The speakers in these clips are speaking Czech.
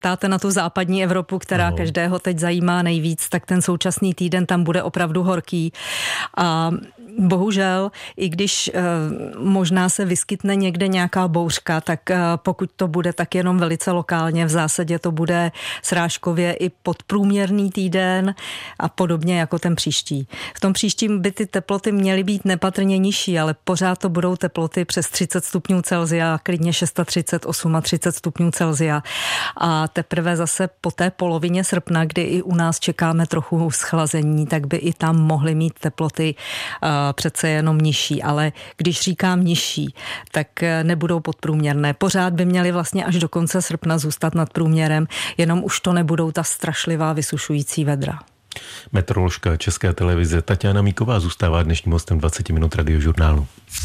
ptáte na tu západní Evropu, která každého teď zajímá nejvíc, tak ten současný týden tam bude opravdu horký. A bohužel, i když možná se vyskytne někde nějaká bouřka, tak pokud to bude tak jenom velice lokálně, v zásadě to bude srážkově i podprůměrný týden a podobně jako ten příští. V tom příštím by ty teploty měly být nepatrně nižší, ale pořád to budou teploty přes 30 stupňů Celsia, klidně 630, 38 stupňů Celsia. A teprve zase po té polovině srpna, kdy i u nás čekáme trochu schlazení, tak by i tam mohly mít teploty přece jenom nižší, ale když říkám nižší, tak nebudou podprůměrné. Pořád by měly vlastně až do konce srpna zůstat nad průměrem, jenom už to nebudou ta strašlivá vysušující vedra. Meteoroložka České televize Tatiana Míková zůstává dnešním hostem 20 minut radiožurnálu.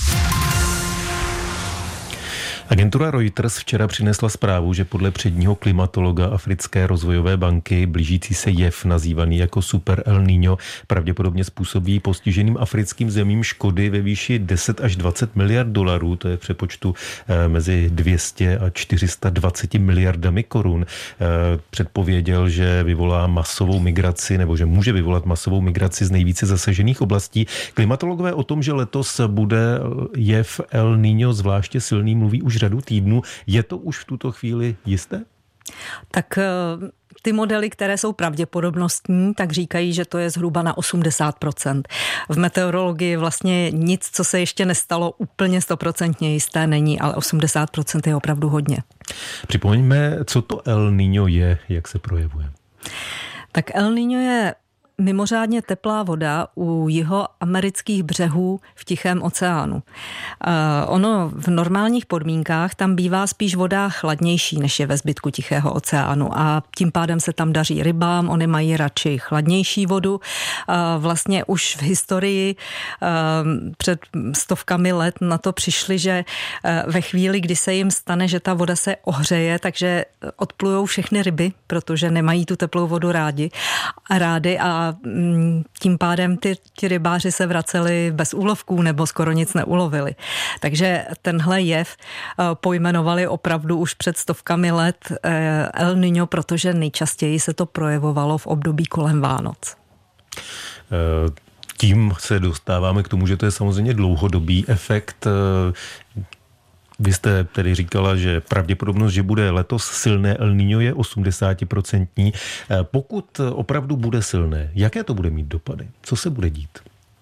Agentura Reuters včera přinesla zprávu, že podle předního klimatologa Africké rozvojové banky blížící se jev nazývaný jako Super El Niño pravděpodobně způsobí postiženým africkým zemím škody ve výši 10 až 20 miliard dolarů, to je v přepočtu mezi 200 a 420 miliardami korun. Předpověděl, že vyvolá masovou migraci, nebo že může vyvolat masovou migraci z nejvíce zasažených oblastí. Klimatologové o tom, že letos bude jev El Niño zvláště silný, mluví už řadu týdnů. Je to už v tuto chvíli jisté? Tak ty modely, které jsou pravděpodobnostní, tak říkají, že to je zhruba na 80%. V meteorologii vlastně nic, co se ještě nestalo, úplně 100% jisté není, ale 80% je opravdu hodně. Připomeňme, co to El Niño je, jak se projevuje. Tak El Niño je mimořádně teplá voda u jihoamerických břehů v Tichém oceánu. Ono v normálních podmínkách tam bývá spíš voda chladnější, než je ve zbytku Tichého oceánu a tím pádem se tam daří rybám, oni mají radši chladnější vodu. Vlastně už v historii před stovkami let na to přišli, že ve chvíli, kdy se jim stane, že ta voda se ohřeje, takže odplujou všechny ryby, protože nemají tu teplou vodu rády a tím pádem ti rybáři se vraceli bez úlovků nebo skoro nic neulovili. Takže tenhle jev pojmenovali opravdu už před stovkami let El Niño, protože nejčastěji se to projevovalo v období kolem Vánoc. Tím se dostáváme k tomu, že to je samozřejmě dlouhodobý efekt. Vy jste tedy říkala, že pravděpodobnost, že bude letos silné El Niño je 80%. Pokud opravdu bude silné, jaké to bude mít dopady? Co se bude dít?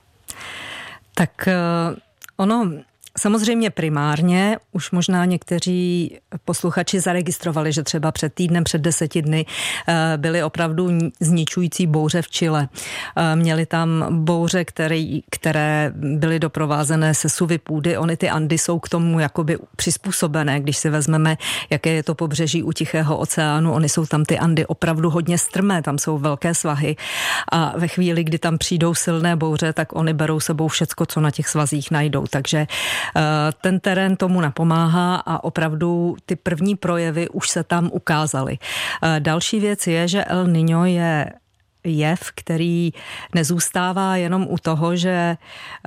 Tak ono samozřejmě primárně už možná někteří posluchači zaregistrovali, že třeba před týdnem, před 10 dny byly opravdu zničující bouře v Chile. Měli tam bouře, které byly doprovázené sesuvy půdy. Ony ty Andy jsou k tomu jakoby přizpůsobené, když si vezmeme, jaké je to pobřeží u Tichého oceánu. Ony jsou tam ty Andy opravdu hodně strmé, tam jsou velké svahy a ve chvíli, kdy tam přijdou silné bouře, tak oni berou sebou všecko, co na těch svazích najdou. Takže ten terén tomu napomáhá a opravdu ty první projevy už se tam ukázaly. Další věc je, že El Niño je jev, který nezůstává jenom u toho, že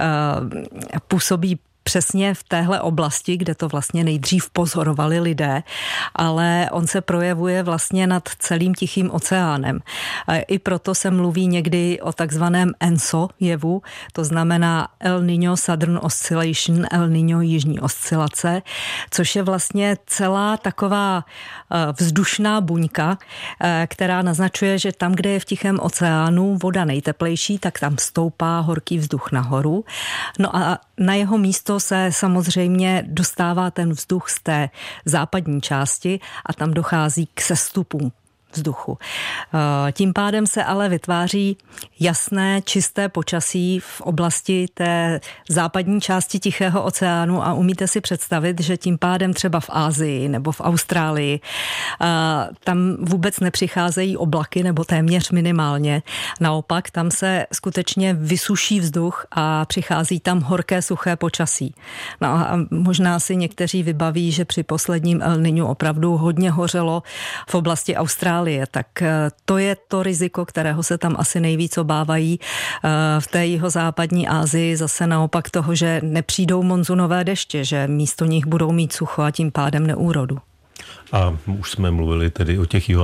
působí přesně v téhle oblasti, kde to vlastně nejdřív pozorovali lidé, ale on se projevuje vlastně nad celým Tichým oceánem. I proto se mluví někdy o takzvaném ENSO jevu, to znamená El Niño Southern Oscillation, El Niño jižní oscilace, což je vlastně celá taková vzdušná buňka, která naznačuje, že tam, kde je v Tichém oceánu voda nejteplejší, tak tam stoupá horký vzduch nahoru. No a na jeho místo se samozřejmě dostává ten vzduch z té západní části a tam dochází k sestupům vzduchu. Tím pádem se ale vytváří jasné, čisté počasí v oblasti té západní části Tichého oceánu a umíte si představit, že tím pádem třeba v Asii nebo v Austrálii tam vůbec nepřicházejí oblaky nebo téměř minimálně. Naopak tam se skutečně vysuší vzduch a přichází tam horké, suché počasí. No a možná si někteří vybaví, že při posledním El Niñu opravdu hodně hořelo v oblasti Austrálie, tak to je to riziko, kterého se tam asi nejvíc obávají. V té jihozápadní Asii zase naopak toho, že nepřijdou monzunové deště, že místo nich budou mít sucho a tím pádem neúrodu. A už jsme mluvili tedy o těch